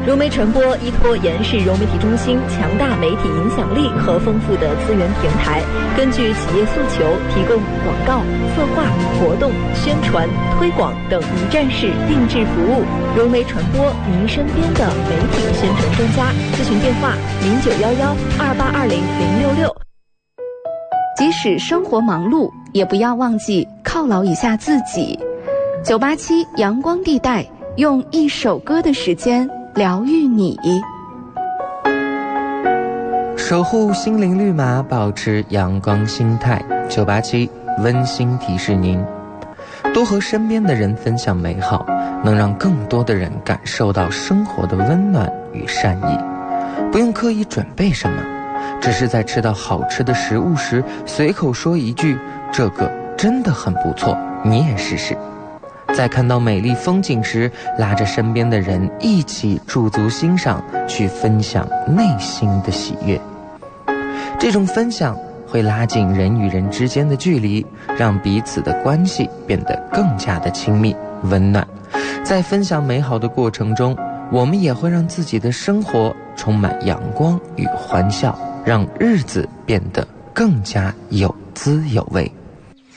融媒传播依托延世融媒体中心强大媒体影响力和丰富的资源平台，根据企业诉求提供广告、策划、活动、宣传、推广等一站式定制服务。融媒传播，您身边的媒体宣传专家。咨询电话0911282066。 即使生活忙碌，也不要忘记犒劳一下自己。987阳光地带，用一首歌的时间疗愈你， 守护心灵绿码，保持阳光心态。987温馨提示您，多和身边的人分享美好，能让更多的人感受到生活的温暖与善意。不用刻意准备什么，只是在吃到好吃的食物时，随口说一句这个真的很不错，你也试试。在看到美丽风景时，拉着身边的人一起驻足欣赏，去分享内心的喜悦。这种分享会拉近人与人之间的距离，让彼此的关系变得更加的亲密温暖。在分享美好的过程中，我们也会让自己的生活充满阳光与欢笑，让日子变得更加有滋有味。